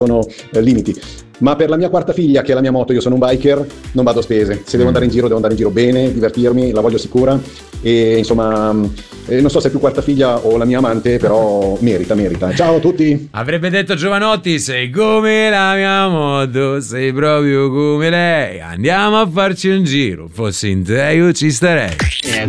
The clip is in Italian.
sono limiti. Ma per la mia quarta figlia, che è la mia moto, io sono un biker, non vado a spese. Se devo andare in giro, devo andare in giro bene, divertirmi, la voglio sicura. E insomma, non so se è più quarta figlia o la mia amante, però merita. Ciao a tutti! Avrebbe detto Giovanotti: sei come la mia moto, sei proprio come lei. Andiamo a farci un giro, fossi in te io ci starei.